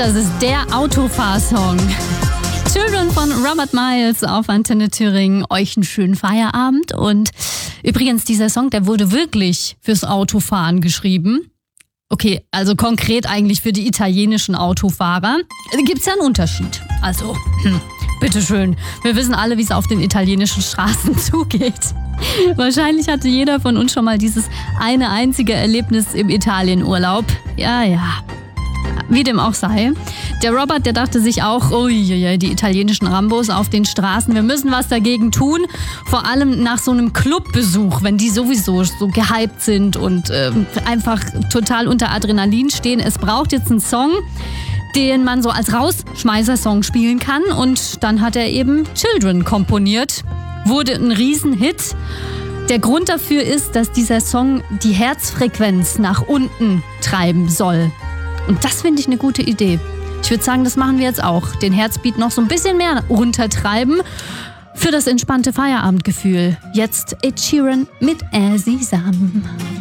das ist der Autofahrsong. Children von Robert Miles auf Antenne Thüringen. Euch einen schönen Feierabend. Und übrigens, dieser Song, der wurde wirklich fürs Autofahren geschrieben. Okay, also konkret eigentlich für die italienischen Autofahrer. Da gibt's ja einen Unterschied. Also, bitteschön. Wir wissen alle, wie es auf den italienischen Straßen zugeht. Wahrscheinlich hatte jeder von uns schon mal dieses eine einzige Erlebnis im Italienurlaub. Ja. Wie dem auch sei. Der Robert, der dachte sich auch, die italienischen Rambos auf den Straßen, wir müssen was dagegen tun. Vor allem nach so einem Clubbesuch, wenn die sowieso so gehypt sind und einfach total unter Adrenalin stehen. Es braucht jetzt einen Song, den man so als Rausschmeißer-Song spielen kann. Und dann hat er eben Children komponiert. Wurde ein Riesenhit. Der Grund dafür ist, dass dieser Song die Herzfrequenz nach unten treiben soll. Und das finde ich eine gute Idee. Ich würde sagen, das machen wir jetzt auch. Den Herzbeat noch so ein bisschen mehr runtertreiben für das entspannte Feierabendgefühl. Jetzt Ed Sheeran mit Sesam.